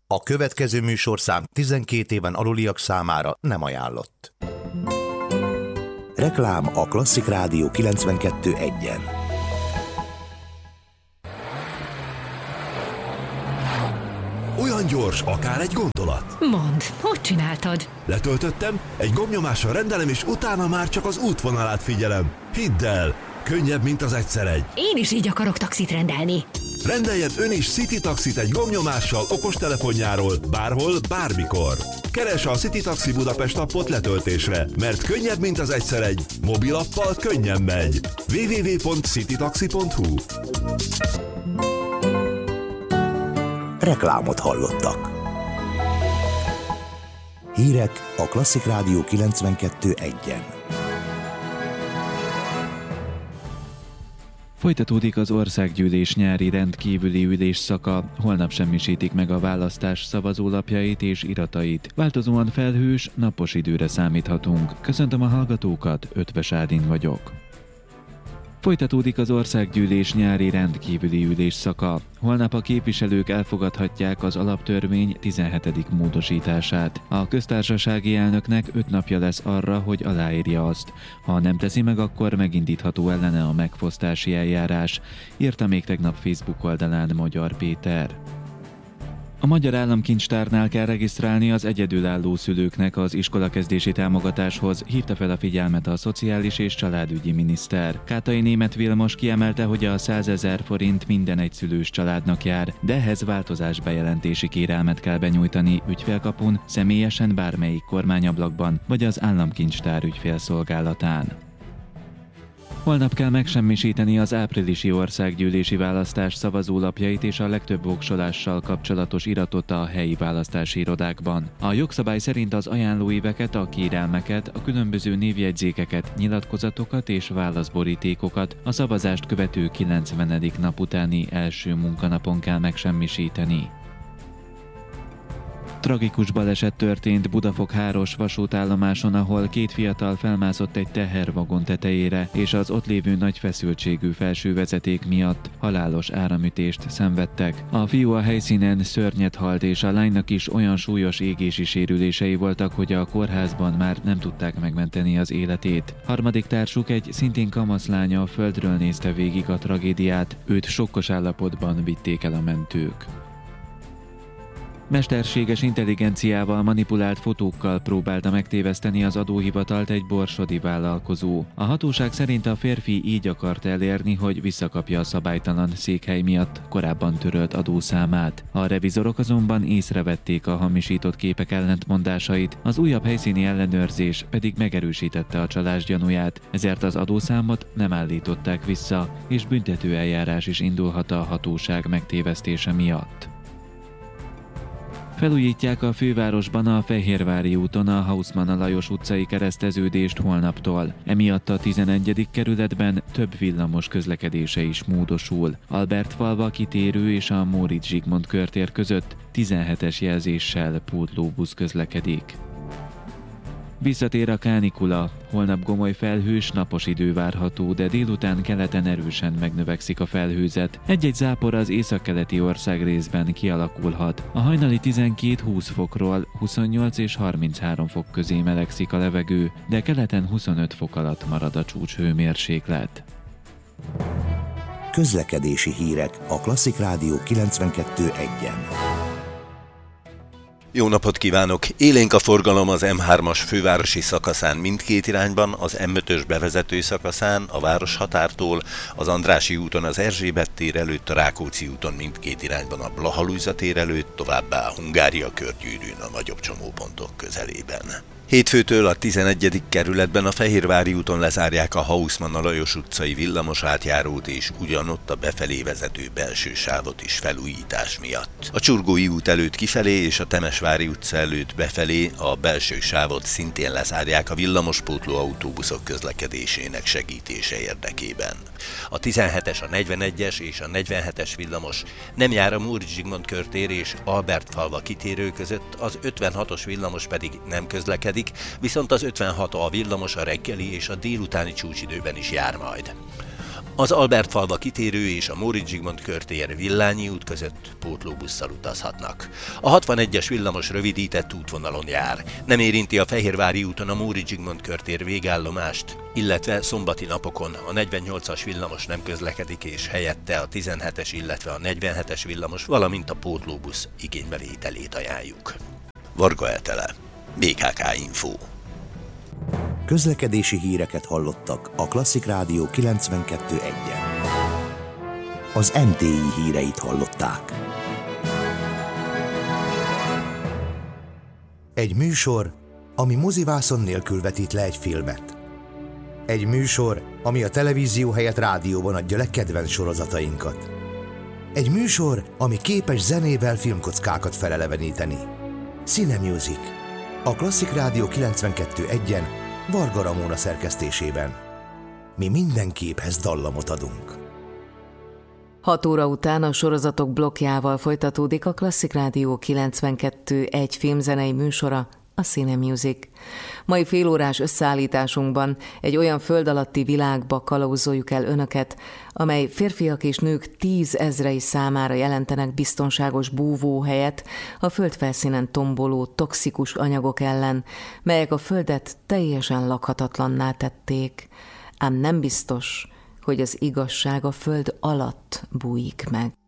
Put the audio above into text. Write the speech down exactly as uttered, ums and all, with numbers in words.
A következő műsorszám tizenkét éven aluliak számára nem ajánlott. Reklám a Klasszik Rádió kilencvenkettő egyen. Olyan gyors, akár egy gondolat. Mondd, hogy csináltad? Letöltöttem, egy gombnyomással rendelem, és utána már csak az útvonalát figyelem. Hidd el, könnyebb, mint az egyszer egy. Én is így akarok taxit rendelni. Rendeljen ön is City Taxit egy gombnyomással okostelefonjáról, bárhol, bármikor. Keresse a City Taxi Budapest appot letöltésre, mert könnyebb, mint az egyszer egy. Mobilappal könnyen megy. double-u double-u double-u pont citytaxi pont hu. Reklámot hallottak. Hírek a Klasszik Rádió kilencvenkettő egyen. Folytatódik az országgyűlés nyári rendkívüli ülésszaka, holnap semmisítik meg a választás szavazólapjait és iratait. Változóan felhős, napos időre számíthatunk. Köszöntöm a hallgatókat, Ötvös Ádin vagyok. Folytatódik az országgyűlés nyári rendkívüli ülésszaka. Holnap a képviselők elfogadhatják az alaptörvény tizenhetedik módosítását. A köztársasági elnöknek öt napja lesz arra, hogy aláírja azt. Ha nem teszi meg, akkor megindítható ellene a megfosztási eljárás, írta még tegnap Facebook oldalán Magyar Péter. A Magyar Államkincstárnál kell regisztrálni az egyedülálló szülőknek az iskolakezdési támogatáshoz, hívta fel a figyelmet a Szociális és Családügyi Miniszter. Kátai Németh Vilmos kiemelte, hogy a százezer forint minden egyszülős családnak jár, de ehhez változás bejelentési kérelmet kell benyújtani ügyfélkapun, személyesen bármelyik kormányablakban vagy az Államkincstár ügyfélszolgálatán. Holnap kell megsemmisíteni az áprilisi országgyűlési választás szavazólapjait és a legtöbb voksolással kapcsolatos iratot a helyi választási irodákban. A jogszabály szerint az ajánlóíveket, a kérelmeket, a különböző névjegyzékeket, nyilatkozatokat és válaszborítékokat a szavazást követő kilencvenedik nap utáni első munkanapon kell megsemmisíteni. Tragikus baleset történt Budafok-Háros vasútállomáson, ahol két fiatal felmászott egy tehervagon tetejére, és az ott lévő nagy feszültségű felsővezeték miatt halálos áramütést szenvedtek. A fiú a helyszínen szörnyet halt, és a lánynak is olyan súlyos égési sérülései voltak, hogy a kórházban már nem tudták megmenteni az életét. Harmadik társuk, egy szintén kamaszlánya, a földről nézte végig a tragédiát, őt sokkos állapotban vitték el a mentők. Mesterséges intelligenciával manipulált fotókkal próbálta megtéveszteni az adóhivatalt egy borsodi vállalkozó. A hatóság szerint a férfi így akart elérni, hogy visszakapja a szabálytalan székhely miatt korábban törölt adószámát. A revizorok azonban észrevették a hamisított képek ellentmondásait, az újabb helyszíni ellenőrzés pedig megerősítette a csalás gyanúját, ezért az adószámot nem állították vissza, és büntetőeljárás is indulhat a hatóság megtévesztése miatt. Felújítják a fővárosban a Fehérvári úton a Haussmann Lajos utcai kereszteződést holnaptól. Emiatt a tizenegyedik kerületben több villamos közlekedése is módosul. Albertfalva kitérő és a Móricz Zsigmond körtér között tizenhetes jelzéssel pótlóbusz közlekedik. Visszatér a kánikula, holnap gomoly felhős, napos idő várható, de délután keleten erősen megnövekszik a felhőzet. Egy-egy zápor az északkeleti országrészben kialakulhat. A hajnali tizenkét-húsz fokról huszonnyolc és harminchárom fok közé melegszik a levegő, de keleten huszonöt fok alatt marad a csúcshőmérséklet. Közlekedési hírek a Klasszik Rádió kilencvenkettő egyen. Jó napot kívánok! Élénk a forgalom az M hármas fővárosi szakaszán mindkét irányban, az M ötös bevezető szakaszán, a városhatártól, az Andrássy úton az Erzsébet tér előtt, a Rákóczi úton mindkét irányban a Blaha-Lujza tér előtt, továbbá a Hungária körgyűrűn a nagyobb csomópontok közelében. Hétfőtől a tizenegyedik kerületben a Fehérvári úton lezárják a Haussmann Lajos utcai villamos átjárót, és ugyanott a befelé vezető belső sávot is felújítás miatt. A Csurgói út előtt kifelé és a Temesvári utca előtt befelé a belső sávot szintén lezárják a villamospótló autóbuszok közlekedésének segítése érdekében. A tizenhetes, a negyvenegyes és a negyvenhetes villamos nem jár a Móricz Zsigmond körtér és Albertfalva kitérő között, az ötvenhatos villamos pedig nem közlekedik, viszont az ötvenhat A villamos a reggeli és a délutáni csúcsidőben is jár majd. Az Albertfalva kitérő és a Móricz Zsigmond körtér Villányi út között pótlóbusszal utazhatnak. A hatvanegyes villamos rövidített útvonalon jár. Nem érinti a Fehérvári úton a Móricz Zsigmond körtér végállomást, illetve szombati napokon a negyvennyolcas villamos nem közlekedik, és helyette a tizenhetes, illetve a negyvenhetes villamos, valamint a pótlóbusz igénybevételét ajánljuk. Varga Etele, bé ká ká Info. Közlekedési híreket hallottak a Klasszik Rádió kilencvenkettő egyen. Az em té i híreit hallották. Egy műsor, ami mozivászon nélkül vetít le egy filmet. Egy műsor, ami a televízió helyett rádióban adja le kedvenc sorozatainkat. Egy műsor, ami képes zenével filmkockákat feleleveníteni. Cine Music. A Klasszik Rádió kilencvenkettő egyen Varga Ramóna szerkesztésében. Mi minden képhez dallamot adunk. hat óra után a sorozatok blokkjával folytatódik a Klasszik Rádió kilencvenkettő egy filmzenei műsora, a Cine Music. Mai félórás összeállításunkban egy olyan föld alatti világba kalauzoljuk el önöket, amely férfiak és nők tízezrei számára jelentenek biztonságos búvóhelyet a földfelszínen tomboló toxikus anyagok ellen, melyek a földet teljesen lakhatatlanná tették, ám nem biztos, hogy az igazság a föld alatt bújik meg.